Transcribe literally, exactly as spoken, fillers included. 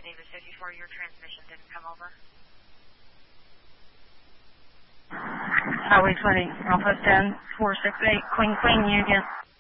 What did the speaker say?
Davis fifty-four, your transmission didn't come over. Highway twenty, Alpha ten, four six eight, Queen Queen Union.